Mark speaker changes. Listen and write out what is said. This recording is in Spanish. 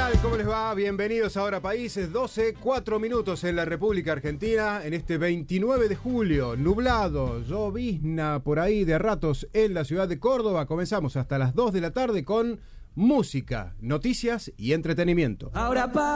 Speaker 1: tal? ¿Cómo les va? Bienvenidos a Hora Países, 12:04 minutos en la República Argentina, en este 29 de julio, nublado, llovizna por ahí de ratos en la ciudad de Córdoba. Comenzamos hasta las 2 de la tarde con música, noticias y entretenimiento.
Speaker 2: Ahora